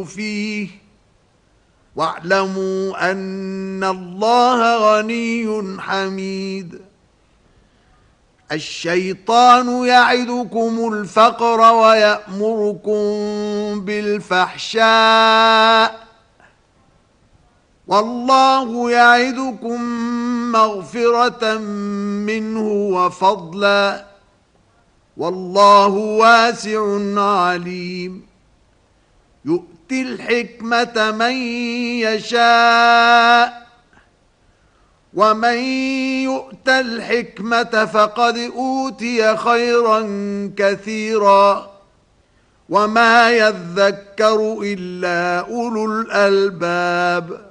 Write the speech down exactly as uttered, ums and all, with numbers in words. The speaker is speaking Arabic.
فيه واعلموا أن الله غني حميد. الشيطان يعدكم الفقر ويأمركم بالفحشاء والله يعدكم مغفرة منه وفضلا والله واسع عليم. يؤتي الحكمة من يشاء ومن يؤت الحكمة فقد أوتي خيرا كثيرا وما يذكر إلا أولو الألباب.